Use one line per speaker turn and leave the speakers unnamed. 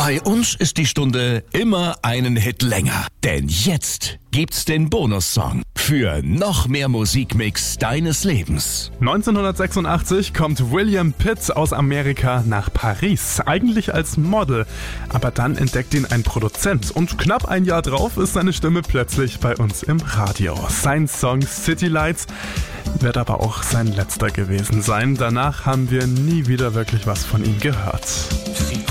Bei uns ist die Stunde immer einen Hit länger. Denn jetzt gibt's den Bonussong für noch mehr Musikmix deines Lebens.
1986 kommt William Pitt aus Amerika nach Paris, eigentlich als Model. Aber dann entdeckt ihn ein Produzent und knapp ein Jahr drauf ist seine Stimme plötzlich bei uns im Radio. Sein Song City Lights wird aber auch sein letzter gewesen sein. Danach haben wir nie wieder wirklich was von ihm gehört.